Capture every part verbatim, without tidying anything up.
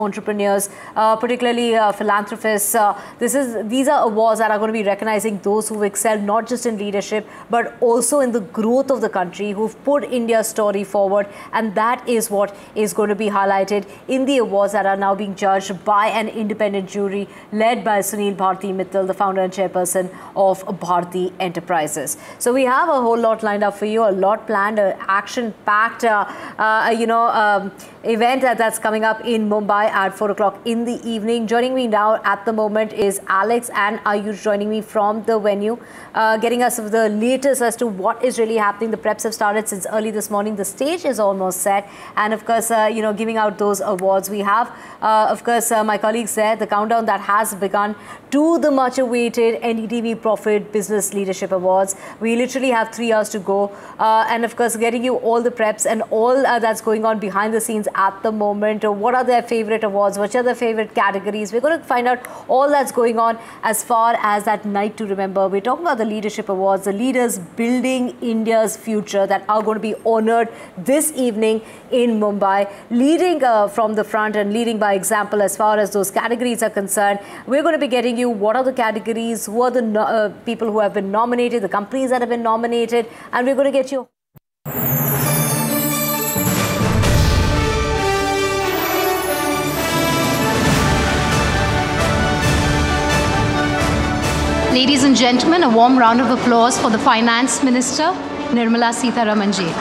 entrepreneurs, uh, particularly uh, philanthropists. Uh, this is these are awards that are going to be recognizing those who've excelled not just in leadership but also in the growth of the country, who've put India's story forward, and that is what is going to be highlighted in the awards that are now being judged by an independent jury led by Sunil Bharti Mittal, the founder and chairperson of Bharti Enterprises. So we have a whole lot lined up for you, a lot planned, an action-packed, uh, uh, you know, um, event that, that's coming up in Mumbai at four o'clock in the evening. Joining me now at the moment is Alex and Ayush, joining me from the venue, uh, getting us the latest as to what is really happening. The preps have started since early this morning. The stage is almost set, and of course, uh, you know, giving out those awards. We have, uh, of course, uh, my colleagues there, the countdown that has begun to the much-awaited N D T V Profit Business Leadership Awards. We literally have three hours to go, uh, and of course, getting you all the preps and all uh, that's going on behind the scenes at the moment. Uh, what are their favorite awards? Which are their favorite categories? We're going to find out all that's going on as far as that night to remember. We're talking about the Leadership Awards, the leaders building India's future that are going to be honored this evening in Mumbai, leading uh, from the front and leading by example as far as those categories are concerned. We're going to be getting you what are the categories, who are the no uh, people who have been nominated, the companies that have been nominated, and we're going to get you. Ladies and gentlemen, a warm round of applause for the Finance Minister, Nirmala Sitharaman ji.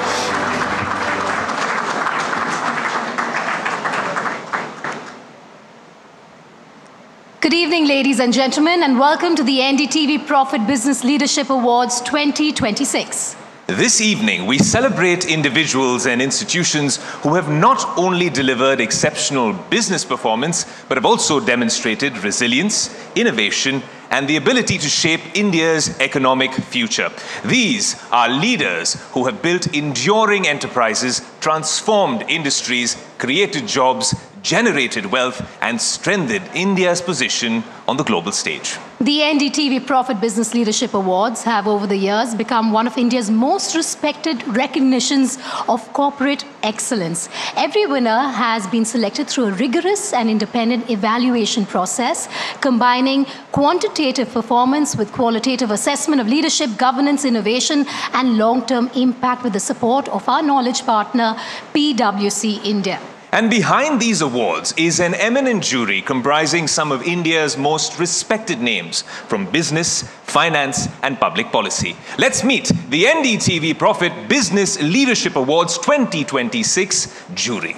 Good evening, ladies and gentlemen, and welcome to the N D T V Profit Business Leadership Awards twenty twenty-six. This evening, we celebrate individuals and institutions who have not only delivered exceptional business performance, but have also demonstrated resilience, innovation, and the ability to shape India's economic future. These are leaders who have built enduring enterprises, transformed industries, created jobs, generated wealth, and strengthened India's position on the global stage. The N D T V Profit Business Leadership Awards have over the years become one of India's most respected recognitions of corporate excellence. Every winner has been selected through a rigorous and independent evaluation process, combining quantitative performance with qualitative assessment of leadership, governance, innovation, and long-term impact with the support of our knowledge partner, P W C India. And behind these awards is an eminent jury comprising some of India's most respected names from business, finance, and public policy. Let's meet the N D T V Profit Business Leadership Awards twenty twenty-six jury.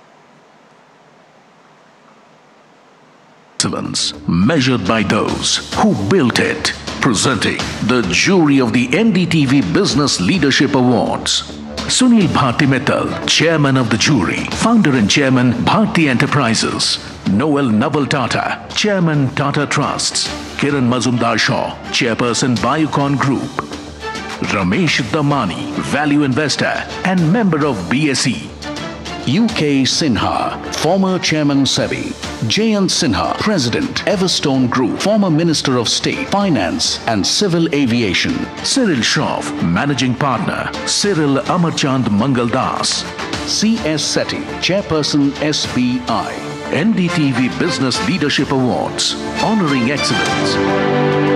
Excellence measured by those who built it. Presenting the jury of the N D T V Business Leadership Awards. Sunil Bharti Mittal, Chairman of the jury, Founder and Chairman, Bharti Enterprises. Noel Naval Tata, Chairman, Tata Trusts. Kiran Mazumdar-Shaw, Chairperson, Biocon Group. Ramesh Damani, Value Investor and member of B S E. U K Sinha, former Chairman SEBI. Jayant Sinha, President, Everstone Group, former Minister of State, Finance and Civil Aviation. Cyril Shroff, Managing Partner, Cyril Amarchand Mangaldas. C S Sethi, Chairperson S B I. N D T V Business Leadership Awards, honoring excellence.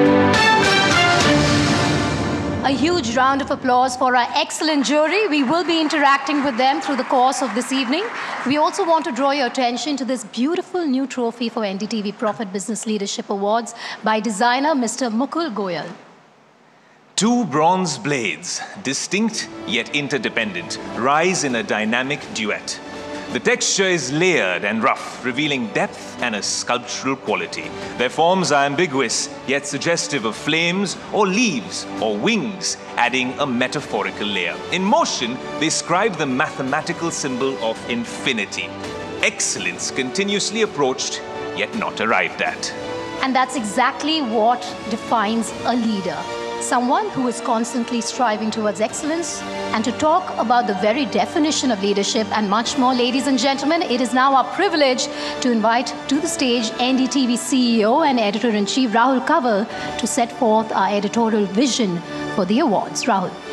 A huge round of applause for our excellent jury. We will be interacting with them through the course of this evening. We also want to draw your attention to this beautiful new trophy for N D T V Profit Business Leadership Awards by designer Mister Mukul Goyal. Two bronze blades, distinct yet interdependent, rise in a dynamic duet. The texture is layered and rough, revealing depth and a sculptural quality. Their forms are ambiguous, yet suggestive of flames or leaves or wings, adding a metaphorical layer. In motion, they scribe the mathematical symbol of infinity. Excellence continuously approached, yet not arrived at. And that's exactly what defines a leader. Someone who is constantly striving towards excellence. And to talk about the very definition of leadership and much more, ladies and gentlemen, it is now our privilege to invite to the stage N D T V C E O and Editor-in-Chief Rahul Kanwar to set forth our editorial vision for the awards. Rahul.